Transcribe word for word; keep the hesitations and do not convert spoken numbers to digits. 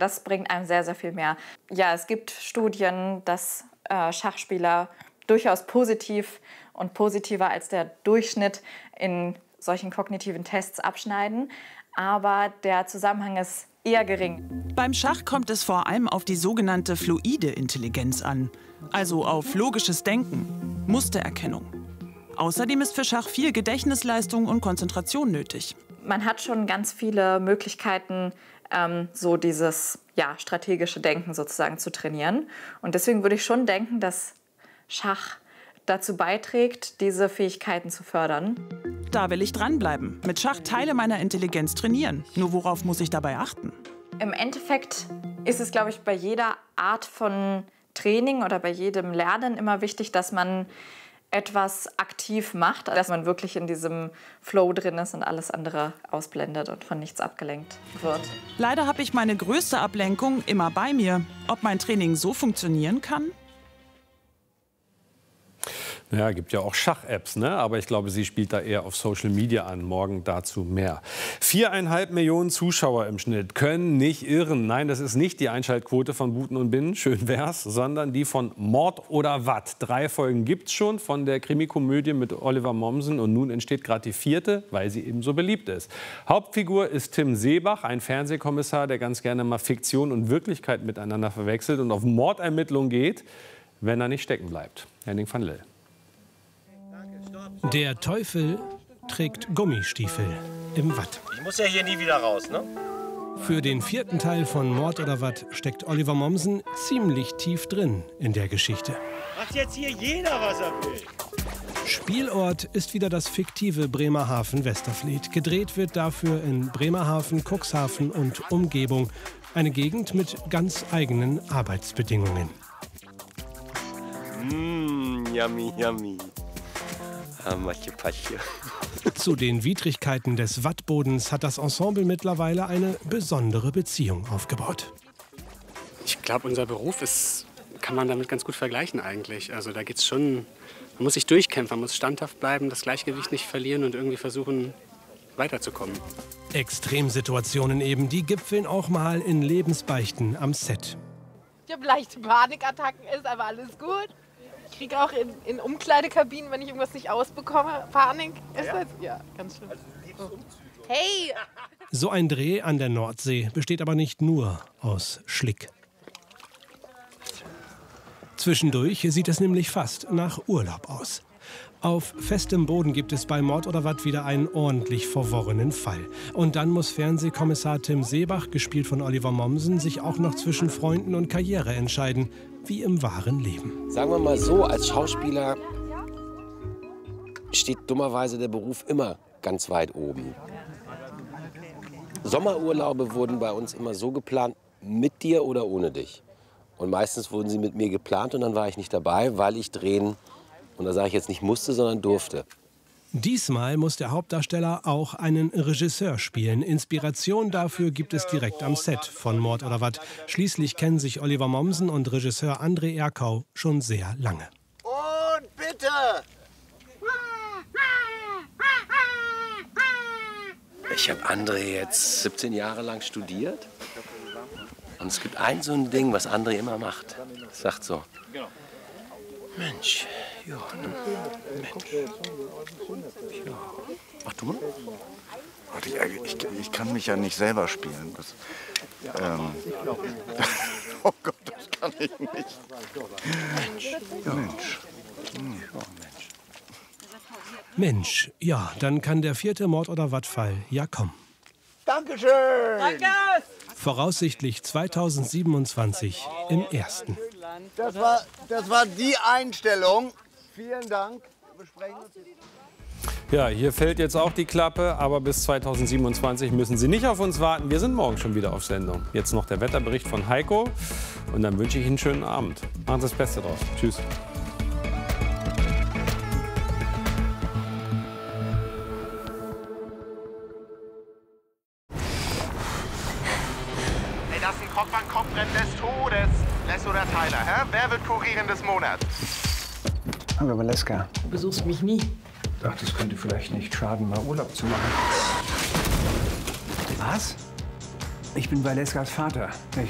Das bringt einem sehr, sehr viel mehr. Ja, es gibt Studien, dass äh, Schachspieler durchaus positiv und positiver als der Durchschnitt in solchen kognitiven Tests abschneiden. Aber der Zusammenhang ist eher gering. Beim Schach kommt es vor allem auf die sogenannte fluide Intelligenz an. Also auf logisches Denken, Mustererkennung. Außerdem ist für Schach viel Gedächtnisleistung und Konzentration nötig. Man hat schon ganz viele Möglichkeiten, ähm, so dieses ja, strategische Denken sozusagen zu trainieren. Und deswegen würde ich schon denken, dass Schach dazu beiträgt, diese Fähigkeiten zu fördern. Da will ich dranbleiben. Mit Schach Teile meiner Intelligenz trainieren. Nur worauf muss ich dabei achten? Im Endeffekt ist es, glaube ich, bei jeder Art von Training oder bei jedem Lernen immer wichtig, dass man etwas aktiv macht, dass man wirklich in diesem Flow drin ist und alles andere ausblendet und von nichts abgelenkt wird. Leider habe ich meine größte Ablenkung immer bei mir. Ob mein Training so funktionieren kann? Ja, gibt ja auch Schach-Apps, ne? Aber ich glaube, sie spielt da eher auf Social Media an. Morgen dazu mehr. Viereinhalb Millionen Zuschauer im Schnitt können nicht irren. Nein, das ist nicht die Einschaltquote von Buten und Binnen, schön wär's, sondern die von Mord oder Watt. Drei Folgen gibt's schon von der Krimikomödie mit Oliver Mommsen und nun entsteht gerade die vierte, weil sie eben so beliebt ist. Hauptfigur ist Tim Seebach, ein Fernsehkommissar, der ganz gerne mal Fiktion und Wirklichkeit miteinander verwechselt und auf Mordermittlungen geht, wenn er nicht stecken bleibt. Henning van Lille. Der Teufel trägt Gummistiefel im Watt. Ich muss ja hier nie wieder raus, ne? Für den vierten Teil von Mord oder Watt steckt Oliver Mommsen ziemlich tief drin in der Geschichte. Macht jetzt hier jeder, was er will. Spielort ist wieder das fiktive Bremerhaven-Westerfleet. Gedreht wird dafür in Bremerhaven, Cuxhaven und Umgebung. Eine Gegend mit ganz eigenen Arbeitsbedingungen. Mmh, yummy, yummy. Zu den Widrigkeiten des Wattbodens hat das Ensemble mittlerweile eine besondere Beziehung aufgebaut. Ich glaube, unser Beruf ist, kann man damit ganz gut vergleichen eigentlich. Also da geht's schon, man muss sich durchkämpfen, man muss standhaft bleiben, das Gleichgewicht nicht verlieren und irgendwie versuchen, weiterzukommen. Extremsituationen eben, die gipfeln auch mal in Lebensbeichten am Set. Ich habe leichte Panikattacken, ist aber alles gut. Ich kriege auch in, in Umkleidekabinen, wenn ich irgendwas nicht ausbekomme, Panik. Ist das? Ja, ganz schlimm. Oh. Hey! So ein Dreh an der Nordsee besteht aber nicht nur aus Schlick. Zwischendurch sieht es nämlich fast nach Urlaub aus. Auf festem Boden gibt es bei Mord oder Watt wieder einen ordentlich verworrenen Fall. Und dann muss Fernsehkommissar Tim Seebach, gespielt von Oliver Mommsen, sich auch noch zwischen Freunden und Karriere entscheiden, wie im wahren Leben. Sagen wir mal so, als Schauspieler steht dummerweise der Beruf immer ganz weit oben. Sommerurlaube wurden bei uns immer so geplant, mit dir oder ohne dich. Und meistens wurden sie mit mir geplant und dann war ich nicht dabei, weil ich drehen, und da sage ich jetzt nicht musste, sondern durfte. Diesmal muss der Hauptdarsteller auch einen Regisseur spielen. Inspiration dafür gibt es direkt am Set von Mord oder Watt. Schließlich kennen sich Oliver Mommsen und Regisseur André Erkau schon sehr lange. Und bitte! Ich habe André jetzt siebzehn Jahre lang studiert. Und es gibt ein so ein Ding, was André immer macht. Er sagt so, Mensch, ja, Mensch. Ja. Mach du mal. Ich, ich, ich kann mich ja nicht selber spielen. Das, ähm, oh Gott, das kann ich nicht. Mensch. Ja. Mensch. Hm. Ja, Mensch. Mensch, ja, dann kann der vierte Mord- oder Watt-Fall ja kommen. Dankeschön! Danke! Voraussichtlich zweitausendsiebenundzwanzig im ersten. Das war, das war die Einstellung. Vielen Dank. Wir besprechen uns jetzt. Ja, hier fällt jetzt auch die Klappe, aber bis zweitausendsiebenundzwanzig müssen Sie nicht auf uns warten. Wir sind morgen schon wieder auf Sendung. Jetzt noch der Wetterbericht von Heiko und dann wünsche ich Ihnen einen schönen Abend. Machen Sie das Beste draus. Tschüss. Ey, das ist ein Kopf-an-Kopf-Rennen des Todes. Les oder Tyler, hä? Wer wird Kurierin des Monats? Hallo Valeska. Du besuchst mich nie. Ich dachte, es könnte vielleicht nicht schaden, mal Urlaub zu machen. Was? Ich bin Valeskas Vater. Ich